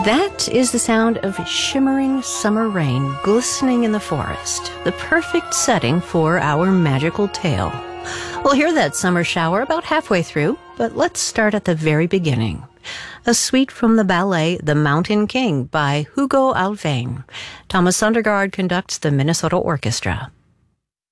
That is the sound of shimmering summer rain glistening in the forest, the perfect setting for our magical tale. We'll hear that summer shower about halfway through, but let's start at the very beginning. A suite from the ballet The Mountain King by Hugo Alphane. Thomas Sondergaard conducts the Minnesota Orchestra.